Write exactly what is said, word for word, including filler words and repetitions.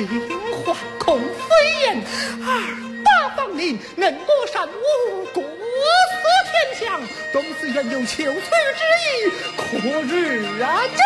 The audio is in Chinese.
名唤孔飞燕，二八方林，恩国善吾，国色天香，公子原有求取之意，可日啊！